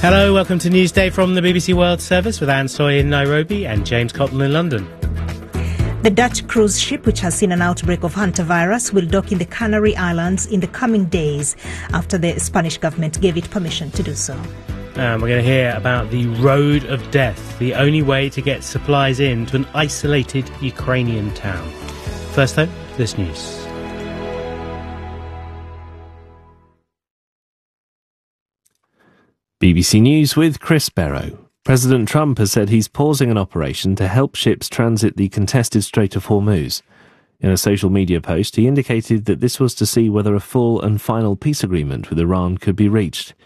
Hello, welcome to Newsday from the BBC World Service with Anne Soy in Nairobi and James Cotton in London. The Dutch cruise ship, which has seen an outbreak of hantavirus, will dock in the Canary Islands in the coming days after the Spanish government gave it permission to do so. And we're going to hear about the Road of Death, the only way to get supplies in to an isolated Ukrainian town. First, though, this news. BBC News with Chris Barrow. President Trump has said he's pausing an operation to help ships transit the contested Strait of Hormuz. In a social media post, he indicated that this was to see whether a full and final peace agreement with Iran could be reached.